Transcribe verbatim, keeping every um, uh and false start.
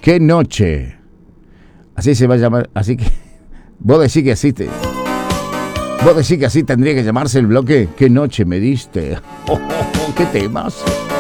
qué noche. Así se va a llamar, así que vos decís que así te, vos decís que así tendría que llamarse el bloque. Qué noche me diste. Oh, oh, oh, qué temas.